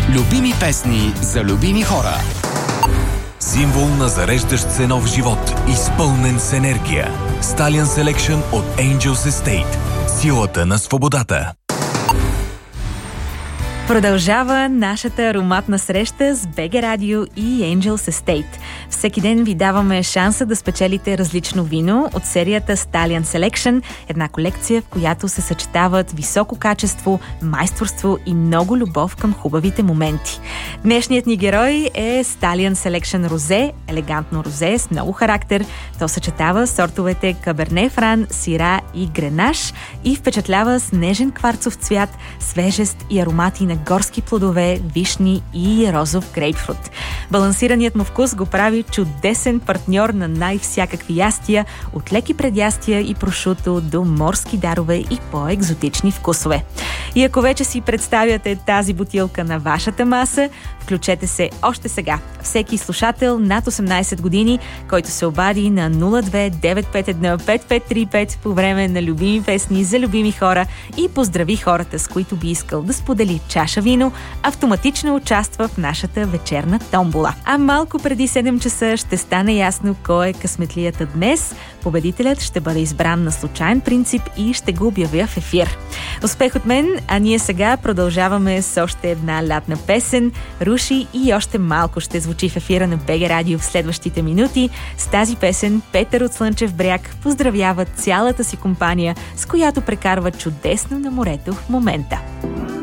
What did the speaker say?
Любими песни за любими хора. Символ на зареждащ се нов живот, изпълнен с енергия. Stallion Selection от Angels Estate. Силата на свободата. Продължава нашата ароматна среща с БГ Радио и Angels Estate. Всеки ден ви даваме шанса да спечелите различно вино от серията Stallion Selection, една колекция, в която се съчетават високо качество, майсторство и много любов към хубавите моменти. Днешният ни герой е Stallion Selection Розе, елегантно розе с много характер. То съчетава сортовете Каберне Фран, Сира и Гренаш и впечатлява с нежен кварцов цвят, свежест и аромати на горски плодове, вишни и розов грейпфрут. Балансираният му вкус го прави чудесен партньор на най-всякакви ястия, от леки предястия и прошуто до морски дарове и по-екзотични вкусове. И ако вече си представяте тази бутилка на вашата маса, включете се още сега. Всеки слушател над 18 години, който се обади на 02-951-5535 по време на любими песни за любими хора и поздрави хората, с които би искал да сподели чаша вино, автоматично участва в нашата вечерна томбола. А малко преди 7 часа ще стане ясно кой е късметлията днес. Победителят ще бъде избран на случайен принцип и ще го обявя в ефир. Успех от мен, а ние сега продължаваме с още една лятна песен. Руши и още малко ще звучи в ефира на БГ Радио в следващите минути. С тази песен Петър от Слънчев бряг поздравява цялата си компания, с която прекарва чудесно на морето в момента.